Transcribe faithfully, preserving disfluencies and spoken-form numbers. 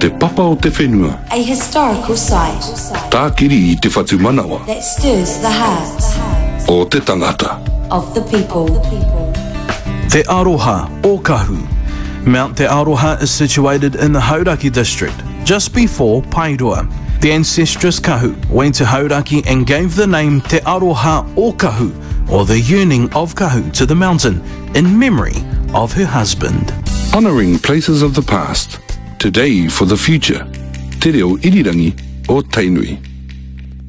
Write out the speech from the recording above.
te papa o te whenua. A historical site Tākiri i te whatu manawa that stirs the hearts o te tangata. of the people. Te Aroha o Kahu. Mount Te Aroha is situated in the Hauraki district, just before Pairua. The ancestress Kahu went to Hauraki and gave the name Te Aroha o Kahu, or the yearning of Kahu to the mountain, in memory of her husband. Honouring places of the past, today for the future. Te reo irirangi o Tainui.